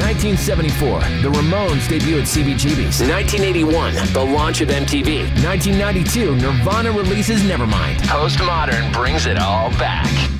1974, the Ramones debut at CBGB's. 1981, the launch of MTV. 1992, Nirvana releases Nevermind. Postmodern brings it all back.